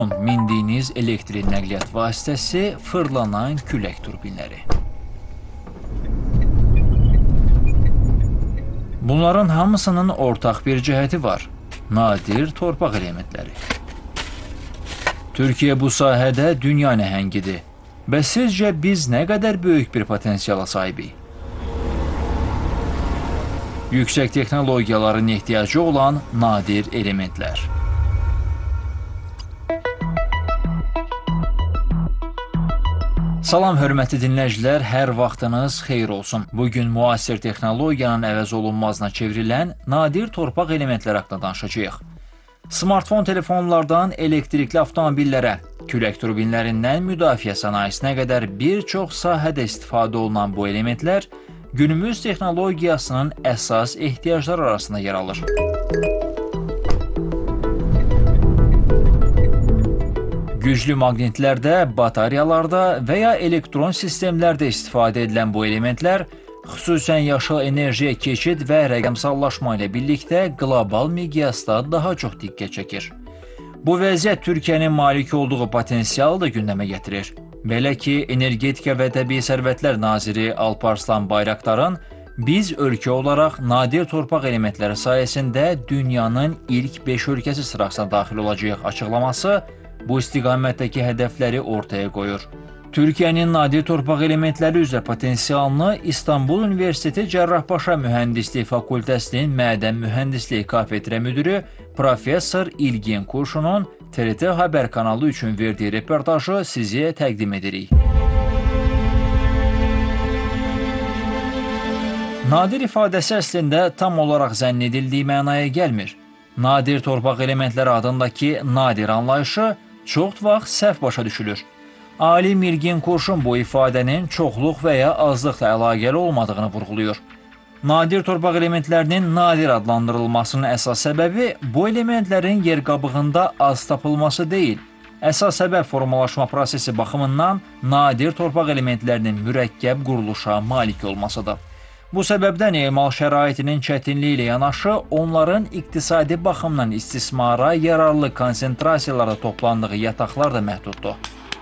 Mindiyiniz elektrik nəqliyyat vasitəsi, fırlanan külək turbinləri. Bunların hamısının ortaq bir cəhəti var: nadir torpaq elementləri. Türkiyə bu sahədə dünya nəhəngidir. Bəs sizcə biz nə qədər böyük bir potensiala sahibik? Yüksək texnologiyaların ehtiyacı olan nadir elementlər. Salam, hörmətli dinləyicilər, hər vaxtınız xeyir olsun. Bugün müasir texnologiyanın əvəz olunmazına çevrilən nadir torpaq elementləri haqqında danışacağıq. Smartfon telefonlardan elektrikli avtomobillərə, külək turbinlərindən müdafiə sənayesinə qədər bir çox sahədə istifadə olunan bu elementlər günümüz texnologiyasının əsas ehtiyacları arasında yer alır. Güclü maqnitlərdə, batareyalarda və ya elektron sistemlərdə istifadə edilən bu elementlər xüsusən yaşıl enerjiyə keçid və rəqəmsallaşma ilə birlikdə qlobal miqyasda daha çox diqqət çəkir. Bu vəziyyət Türkiyənin malik olduğu potensialı da gündəmə gətirir. Belə ki, Energetika və Təbii Sərvətlər naziri Alparslan Bayraqdarın biz ölkə olaraq nadir torpaq elementləri sayəsində dünyanın ilk 5 ölkəsi sırasına daxil olacağıq açıqlaması bu istiqamətdəki hədəfləri ortaya qoyur. Türkiyənin nadir torpaq elementləri üzrə potensialını İstanbul Universiteti Cərrahpaşa Mühəndislik Fakültəsinin Mədən Mühəndisliyi kafedra müdürü Professor İlgin Kurşunun TRT Xəbər kanalı üçün verdiyi reportajı sizə təqdim edirik. Nadir ifadəsi əslində tam olaraq zənn edildiyi mənaya gəlmir. Nadir torpaq elementləri adındakı nadir anlayışı çox vaxt səhv başa düşülür. Alim İlgin Kurşun bu ifadənin çoxluq və ya azlıqla əlaqəli olmadığını vurğulayır. Nadir torpaq elementlərinin nadir adlandırılmasının əsas səbəbi bu elementlərin yer qabığında az tapılması deyil. Əsas səbəb formalaşma prosesi baxımından nadir torpaq elementlərinin mürəkkəb quruluşa malik olmasıdır. Bu səbəbdən emal şəraitinin çətinliyi ilə yanaşı, onların iqtisadi baxımdan istismara yararlı konsentrasiyalarda toplandığı yataqlar da məhduddur.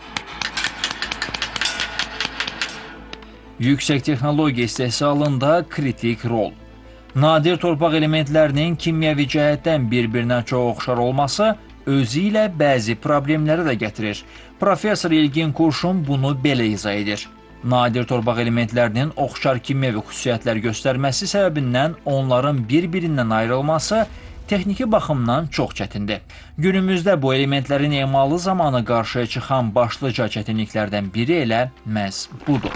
Yüksək texnologiya istehsalında kritik rol. Nadir torpaq elementlərinin kimyəvi cəhətdən bir-birinə çox oxşar olması özü ilə bəzi problemləri də gətirir. Professor İlgin Kurşun bunu belə izah edir. Nadir torpaq elementlərinin oxşar kimyəvi xüsusiyyətlər göstərməsi səbəbindən onların bir-birindən ayrılması texniki baxımdan çox çətindir. Günümüzdə bu elementlərin emalı zamanı qarşıya çıxan başlıca çətinliklərdən biri elə məhz budur.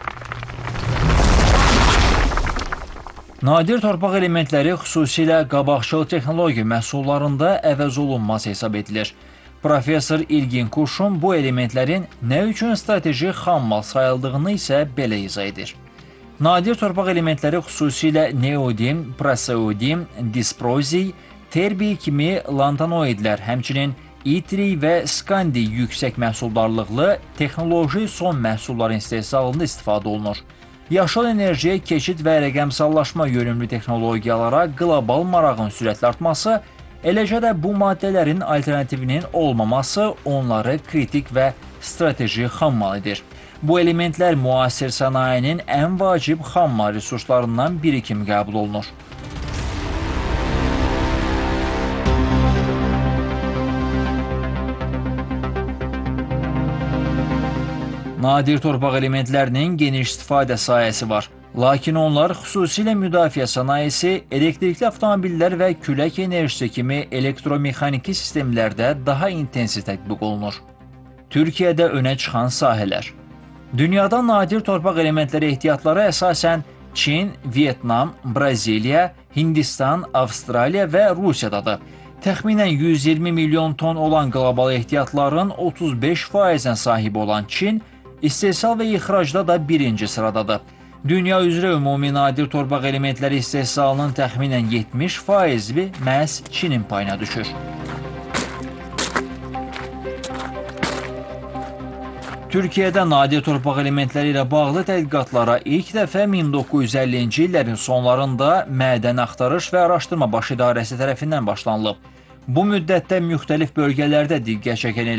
Nadir torpaq elementləri xüsusilə qabaqcıl texnologiya məhsullarında əvəz olunmaz hesab edilir. Professor İlgin Kurşun bu elementlərin nə üçün strateji xammal sayıldığını isə belə izah edir. Nadir torpaq elementləri xüsusilə neodim, praseodim, disproziy, terbiy kimi lantanoidlər, həmçinin itri və skandi yüksək məhsuldarlıqlı texnoloji son məhsulların istehsalında istifadə olunur. Yaşıl enerjiyə keçid və rəqəmsallaşma yönümlü texnologiyalara qlobal marağın sürətli artması, eləcə də bu maddələrin alternativinin olmaması onları kritik və strateji xammal edir. Bu elementlər müasir sənayinin ən vacib xammal resurslarından biri kimi qəbul olunur. Nadir torpaq elementlərinin geniş istifadə sahəsi var. Lakin onlar xüsusilə müdafiə sənayesi, elektrikli avtomobillər və külək enerjisi kimi elektromexaniki sistemlərdə daha intensiv tətbiq olunur. Türkiyədə önə çıxan sahələr. Dünyada nadir torpaq elementləri ehtiyatları əsasən Çin, Vyetnam, Braziliya, Hindistan, Avstraliya və Rusiyadadır. Təxminən 120 milyon ton olan qlobal ehtiyatların 35%-ən sahib olan Çin, istehsal və ixracda da birinci sıradadır. Dünya üzrə ümumi nadir torpaq elementləri istehsalının təxminən 70%-i məhz Çinin payına düşür. Türkiyədə nadir torpaq elementləri ilə bağlı tədqiqatlara ilk dəfə 1950-ci illərin sonlarında Mədən Axtarış və Araşdırma Baş İdarəsi tərəfindən başlanılıb. Bu müddətdə müxtəlif bölgələrdə diqqət çəkən